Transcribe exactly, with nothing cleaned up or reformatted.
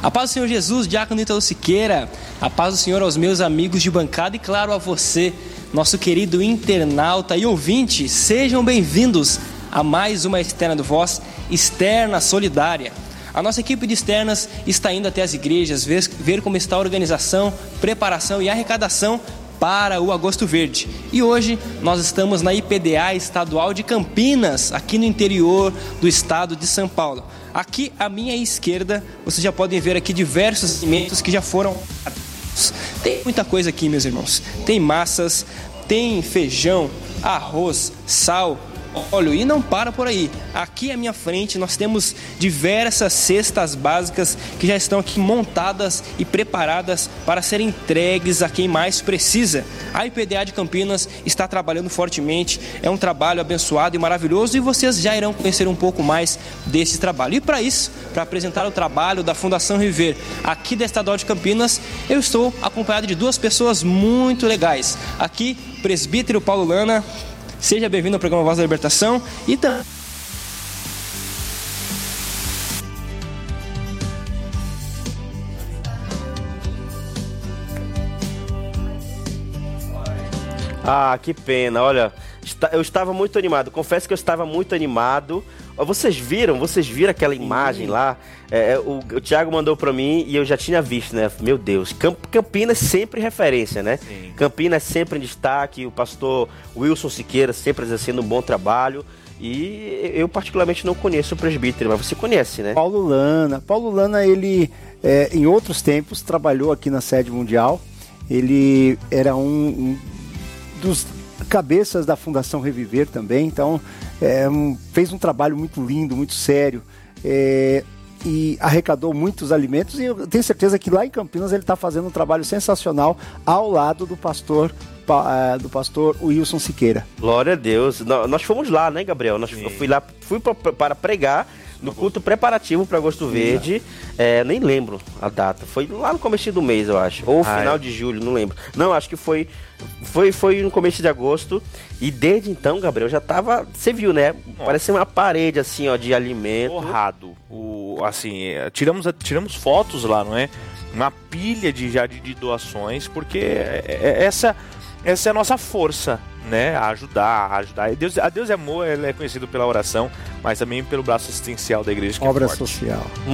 A paz do Senhor Jesus, Diácono Ítalo Siqueira. A paz do Senhor aos meus amigos de bancada e, claro, a você, nosso querido internauta e ouvinte. Sejam bem-vindos a mais uma Externa do Voz, Externa Solidária. A nossa equipe de externas está indo até as igrejas ver, ver como está a organização, preparação e arrecadação para o Agosto Verde. E hoje nós estamos na I P D A Estadual de Campinas, aqui no interior do estado de São Paulo. Aqui à minha esquerda, vocês já podem ver aqui diversos alimentos que já foram... Tem muita coisa aqui, meus irmãos. Tem massas, tem feijão, arroz, sal, óleo e não para por aí. Aqui à minha frente nós temos diversas cestas básicas que já estão aqui montadas e preparadas para serem entregues a quem mais precisa. A I P D A de Campinas está trabalhando fortemente, é um trabalho abençoado e maravilhoso e vocês já irão conhecer um pouco mais desse trabalho. E para isso, para apresentar o trabalho da Fundação Reviver aqui da Estadual de Campinas, eu estou acompanhado de duas pessoas muito legais. Aqui, presbítero Paulo Lana. Seja bem-vindo ao programa Voz da Libertação e também... Ah, que pena, olha, eu estava muito animado, confesso que eu estava muito animado. Vocês viram, vocês viram aquela imagem lá? É, o, o Thiago mandou pra mim e eu já tinha visto, né? Meu Deus, Camp, Campinas sempre referência, né? Sim. Campinas sempre em destaque, o pastor Wilson Siqueira sempre exercendo um bom trabalho. E eu particularmente não conheço o presbítero, mas você conhece, né? Paulo Lana. Paulo Lana, ele é, em outros tempos trabalhou aqui na sede mundial. Ele era um, um dos cabeças da Fundação Reviver também, então é, um, fez um trabalho muito lindo, muito sério, é, e arrecadou muitos alimentos, e eu tenho certeza que lá em Campinas ele está fazendo um trabalho sensacional ao lado do pastor pa, do pastor Wilson Siqueira. Glória a Deus. Nós fomos lá, né, Gabriel? Nós, eu fui lá, fui pra, para pregar no culto preparativo para Agosto Verde, é, nem lembro a data, foi lá no começo do mês, eu acho, ou ah, final é. de julho, não lembro. Não, acho que foi, foi, foi no começo de agosto, e desde então, Gabriel, já tava, você viu, né, Nossa. Parece uma parede, assim, ó, de alimento. Torrado, o, assim, tiramos, tiramos fotos lá, não é? Uma pilha de, já de, de doações, porque essa, essa é a nossa força, né, a ajudar, a ajudar. E Deus, a Deus é amor, ele é conhecido pela oração, mas também pelo braço assistencial da igreja, que obra é forte. social.